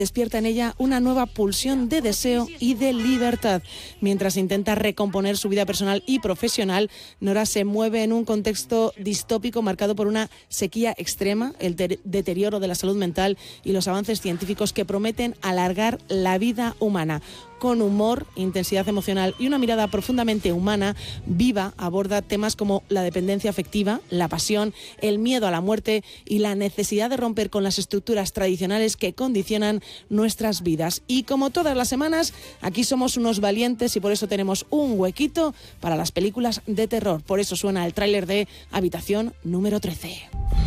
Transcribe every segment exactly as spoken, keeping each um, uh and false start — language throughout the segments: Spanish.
despierta en ella una nueva pulsión de deseo y de libertad. Mientras intenta recomponer su vida personal y profesional, Nora se mueve en un contexto distópico marcado por una sequía extrema, el ter- deterioro de la salud mental y los avances científicos que prometen alargar la vida humana. Con humor, intensidad emocional y una mirada profundamente humana, Viva aborda temas como la dependencia afectiva, la pasión, el miedo a la muerte y la necesidad de romper con las estructuras tradicionales que condicionan nuestras vidas. Y como todas las semanas, aquí somos unos valientes y por eso tenemos un huequito para las películas de terror. Por eso suena el tráiler de Habitación número trece.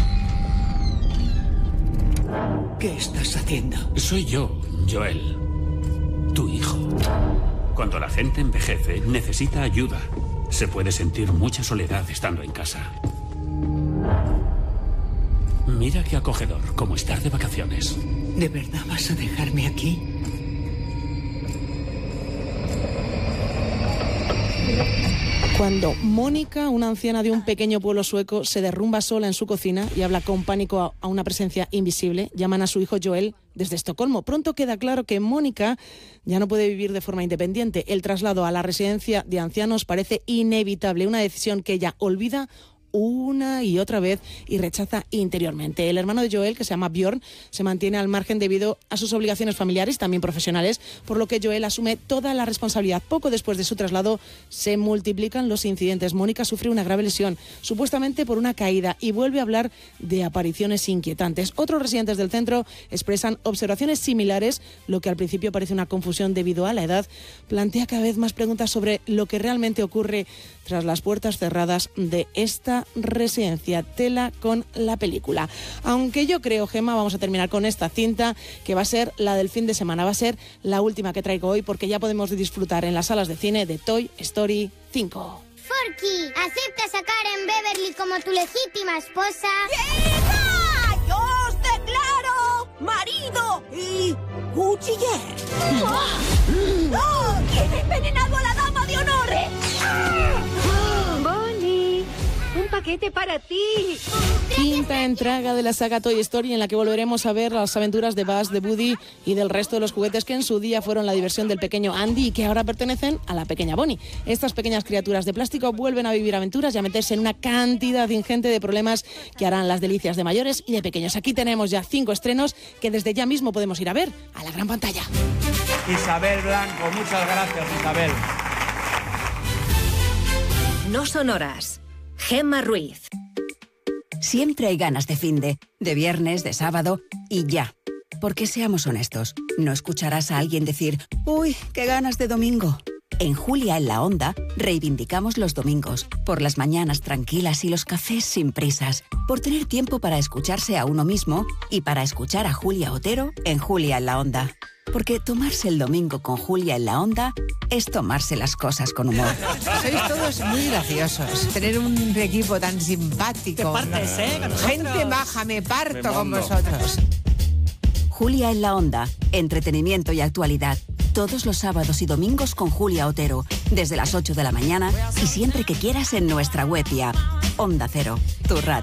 ¿Qué estás haciendo? Soy yo, Joel. Tu hijo. Cuando la gente envejece, necesita ayuda. Se puede sentir mucha soledad estando en casa. Mira qué acogedor, como estar de vacaciones. ¿De verdad vas a dejarme aquí? Cuando Mónica, una anciana de un pequeño pueblo sueco, se derrumba sola en su cocina y habla con pánico a una presencia invisible, llaman a su hijo Joel desde Estocolmo. Pronto queda claro que Mónica ya no puede vivir de forma independiente. El traslado a la residencia de ancianos parece inevitable, una decisión que ella olvida una y otra vez y rechaza interiormente. El hermano de Joel, que se llama Björn, se mantiene al margen debido a sus obligaciones familiares, también profesionales, por lo que Joel asume toda la responsabilidad. Poco después de su traslado se multiplican los incidentes. Mónica sufre una grave lesión, supuestamente por una caída, y vuelve a hablar de apariciones inquietantes. Otros residentes del centro expresan observaciones similares, lo que al principio parece una confusión debido a la edad. Plantea cada vez más preguntas sobre lo que realmente ocurre tras las puertas cerradas de esta residencia. Tela con la película. Aunque yo creo, Gemma, vamos a terminar con esta cinta que va a ser la del fin de semana. Va a ser la última que traigo hoy porque ya podemos disfrutar en las salas de cine de Toy Story cinco. Forky, ¿aceptas a Karen Beverly como tu legítima esposa? ¡Llega! ¡Yo os declaro marido y cuchiller! ¡Oh! ¿Quién ha envenenado a la dama de honor? Bonnie, un paquete para ti. Quinta entrega de la saga Toy Story, en la que volveremos a ver las aventuras de Buzz, de Woody y del resto de los juguetes que en su día fueron la diversión del pequeño Andy y que ahora pertenecen a la pequeña Bonnie. Estas pequeñas criaturas de plástico vuelven a vivir aventuras y a meterse en una cantidad ingente de problemas que harán las delicias de mayores y de pequeños. Aquí tenemos ya cinco estrenos que desde ya mismo podemos ir a ver a la gran pantalla. Isabel Blanco, muchas gracias, Isabel. No son horas. Gemma Ruiz. Siempre hay ganas de finde, de viernes, de sábado y ya. Porque seamos honestos, no escucharás a alguien decir, uy, qué ganas de domingo. En Julia en la Onda reivindicamos los domingos, por las mañanas tranquilas y los cafés sin prisas, por tener tiempo para escucharse a uno mismo y para escuchar a Julia Otero en Julia en la Onda. Porque tomarse el domingo con Julia en la Onda es tomarse las cosas con humor. Sois todos muy graciosos. Tener un equipo tan simpático. Te partes, ¿eh? Con nosotros. Gente maja, me parto con vosotros. Julia en la Onda, entretenimiento y actualidad. Todos los sábados y domingos con Julia Otero, desde las ocho de la mañana y siempre que quieras en nuestra web y app. Onda Cero, tu radio.